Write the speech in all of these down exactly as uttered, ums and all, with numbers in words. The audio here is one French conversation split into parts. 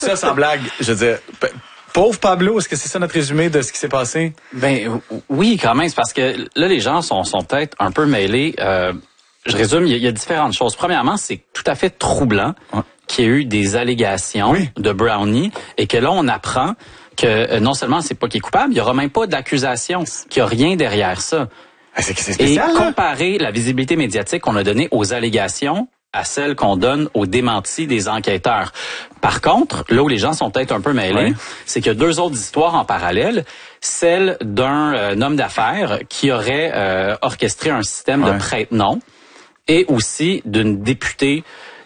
Ça, sans blague, je veux dire... Pauvre Pablo, est-ce que c'est ça notre résumé de ce qui s'est passé? Ben oui, quand même, c'est parce que là, les gens sont, sont peut-être un peu mêlés. Euh, je résume, il y, a, il y a différentes choses. Premièrement, c'est tout à fait troublant ouais. qu'il y ait eu des allégations oui. de Brownie et que là, on apprend que euh, non seulement c'est pas qu'il est coupable, il y aura même pas d'accusation, qu'il y a rien derrière ça. Ah, c'est, c'est spécial, et là. Comparer la visibilité médiatique qu'on a donnée aux allégations à celle qu'on donne aux démentis des enquêteurs. Par contre, là où les gens sont peut-être un peu mêlés, ouais. c'est qu'il y a deux autres histoires en parallèle. Celle d'un euh, homme d'affaires qui aurait euh, orchestré un système ouais. de prête-nom et aussi d'une députée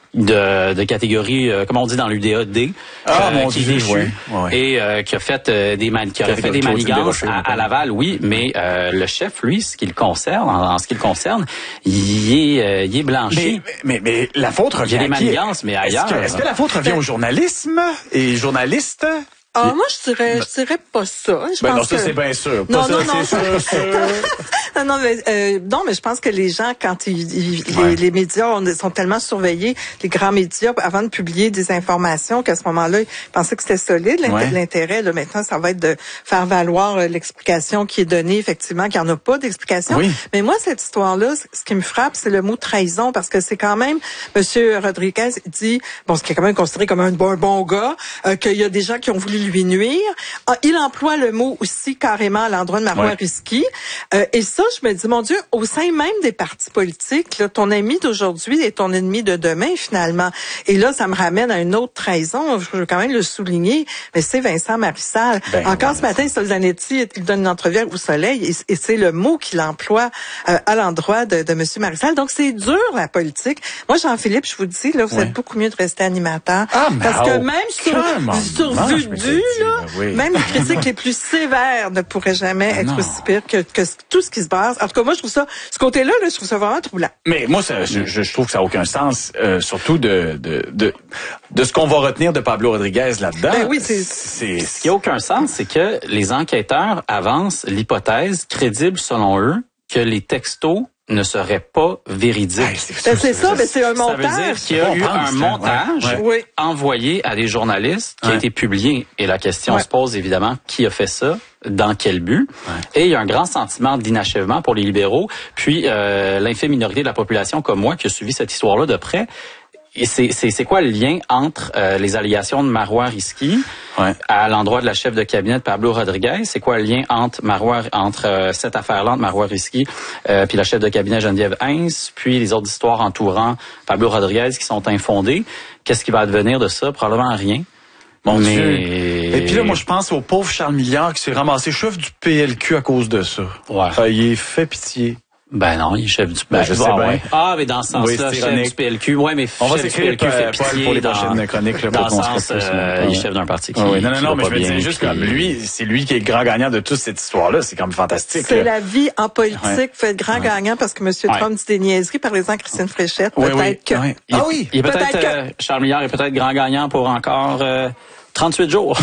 de, de catégorie, euh, comme on dit dans l'U D A, D, ah, euh, mon qui Dieu, est déchu ouais, ouais. et euh, qui a fait euh, des man- qui aurait fait des manigances à, à Laval, oui, mais euh, le chef, lui, ce qui le concerne, en, en ce qui le concerne, il est, euh, il est blanchi. Mais, mais, mais la faute revient à qui? Il y a des manigances, mais ailleurs. Est-ce que, est-ce que la faute revient au journalisme et journalistes? Ah, moi, je dirais, je dirais pas ça. Je ben pense non, ça, que... c'est bien sûr. Non, pas non, ça, non. C'est sûr, sûr. non, non, mais, euh, non, mais je pense que les gens, quand ils, ils, ouais. les, les médias on, sont tellement surveillés, les grands médias, avant de publier des informations, qu'à ce moment-là, ils pensaient que c'était solide, l'intérêt. Ouais. L'intérêt, là, maintenant, ça va être de faire valoir euh, l'explication qui est donnée, effectivement, qu'il n'y en a pas d'explication. Oui. Mais moi, cette histoire-là, ce qui me frappe, c'est le mot trahison, parce que c'est quand même, Monsieur Rodriguez dit, bon, ce qui est quand même considéré comme un bon, bon gars, euh, qu'il y a des gens qui ont voulu lui nuire. Ah, il emploie le mot aussi carrément à l'endroit de Marois ouais. Risky. Euh, et ça, je me dis, mon Dieu, au sein même des partis politiques, là, ton ami d'aujourd'hui est ton ennemi de demain, finalement. Et là, ça me ramène à une autre trahison, je veux quand même le souligner, mais c'est Vincent Marissal. Ben, Encore ouais, ce matin, Sol Zanetti, il donne une entrevue au Soleil, et, et c'est le mot qu'il emploie euh, à l'endroit de, de M. Marissal. Donc, c'est dur, la politique. Moi, Jean-Philippe, je vous dis, là, vous ouais. êtes beaucoup mieux de rester animateur. Ah, parce oh, que même sur, sur vue due, là, oui. même les critiques les plus sévères ne pourraient jamais ah, être non. aussi pires que, que tout ce qui se base. En tout cas, moi, je trouve ça, ce côté-là, là, je trouve ça vraiment troublant. Mais moi, ça, je, je trouve que ça n'a aucun sens, euh, surtout de, de, de, de ce qu'on va retenir de Pablo Rodriguez là-dedans. Ben oui, c'est, c'est... Ce qui n'a aucun sens, c'est que les enquêteurs avancent l'hypothèse crédible selon eux que les textos ne serait pas véridique. Hey, c'est, c'est, c'est ça, mais c'est un montage. Ça veut dire qu'il y a eu un montage ouais. Ouais. envoyé à des journalistes qui ouais. a été publié. Et la question ouais. se pose évidemment, qui a fait ça? Dans quel but? Ouais. Et il y a un grand sentiment d'inachèvement pour les libéraux. Puis euh, l'infime minorité de la population comme moi qui a suivi cette histoire-là de près. Et c'est, c'est, c'est quoi le lien entre euh, les allégations de Marois Risky ouais. à l'endroit de la chef de cabinet de Pablo Rodriguez? C'est quoi le lien entre Marois, entre euh, cette affaire-là, entre Marois Risky euh, puis la chef de cabinet Geneviève Heinz, puis les autres histoires entourant Pablo Rodriguez qui sont infondées? Qu'est-ce qui va advenir de ça? Probablement rien. Mon mais... Dieu. Et puis là, moi, je pense au pauvre Charles Milliard qui s'est ramassé chef du P L Q à cause de ça. Ouais. Ah, il est fait pitié. Ben non, il est chef du P L Q. Ben, je sais bien. Ah, mais dans ce sens-là, oui, chef du P L Q. Ouais, mais on va chef s'écrire du P L Q fait pitié pour les dans, prochaines chroniques. Là, dans pour le sens, euh, il est chef d'un parti qui, ah oui. Non, non, non, qui mais je veux bien, dire juste puis... comme lui, c'est lui qui est le grand gagnant de toute cette histoire-là. C'est comme fantastique. C'est là. La vie en politique ouais. fait le grand ouais. gagnant parce que M. Trump ouais. dit des niaiseries. Parlez-en à Christine Fréchette. Oui, peut-être oui. que... Oui. Il, ah oui. Il est peut-être, peut-être euh, que... Charles Milliard est peut-être grand gagnant pour encore... Euh, trente-huit jours.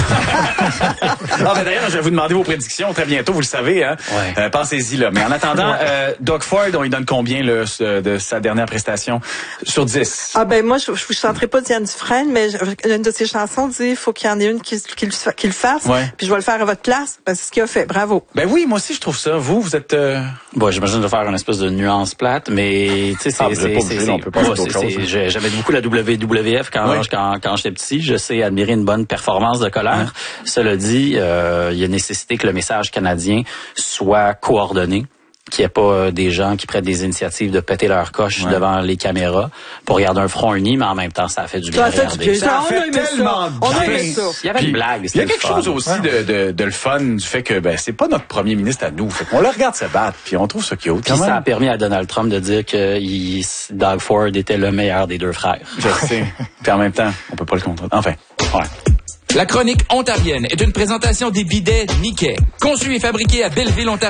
ah, ben d'ailleurs, je vais vous demander vos prédictions très bientôt, vous le savez. Hein? Ouais. Euh, pensez-y, là. Mais en attendant, ouais. euh, Doug Ford, on lui donne combien là, de sa dernière prestation sur dix? Ah ben moi, je ne vous chanterai pas Diane Dufresne, mais une de ses chansons dit il faut qu'il y en ait une qui, qui, qui le fasse. Ouais. Puis je vais le faire à votre place. Ben, c'est ce qu'il a fait. Bravo. Ben oui, moi aussi, je trouve ça. Vous, vous êtes... Euh... Bon, j'imagine de faire une espèce de nuance plate, mais tu sais, c'est... Ah, c'est, c'est, c'est, on peut pas c'est, c'est, c'est, j'aimais beaucoup la W W F quand, ouais. quand, quand j'étais petit. Je sais admirer une bonne performance de colère. Ouais. Cela dit, euh, il y a nécessité que le message canadien soit coordonné, qu'il n'y ait pas euh, des gens qui prennent des initiatives de péter leur coche ouais. devant les caméras pour regarder un front uni, mais en même temps, ça a fait du bien. Ça a fait du bien. Ça a fait tellement bien. On a aimé ça. Il y avait une blague. Il y a quelque chose aussi ouais. de, de, de le fun du fait que ben c'est pas notre premier ministre à nous. Fait qu'on le regarde se battre, puis on trouve ça cute. Puis ça a permis à Donald Trump de dire que il, Doug Ford était le meilleur des deux frères. Je sais. Puis en même temps, on peut pas le contrôler. Enfin, ouais. La chronique ontarienne est une présentation des bidets Nikkei. Conçu et fabriqué à Belleville, Ontario.